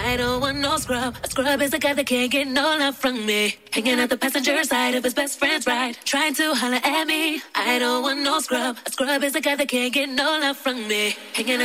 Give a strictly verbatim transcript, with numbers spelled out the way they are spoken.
I don't want no scrub. A scrub is a guy that can't get no love from me. Hanging out the passenger side of his best friend's ride, trying to holler at me. I don't want no scrub. A scrub is a guy that can't get no love from me. Hanging